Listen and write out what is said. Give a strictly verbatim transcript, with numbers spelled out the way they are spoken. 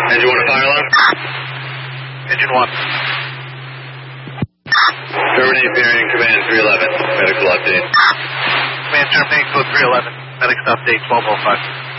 Engine one to fire alarm? Engine one. Terminate bearing, command three eleven. Medical update. Command terminating code three eleven. Medical update twelve oh five.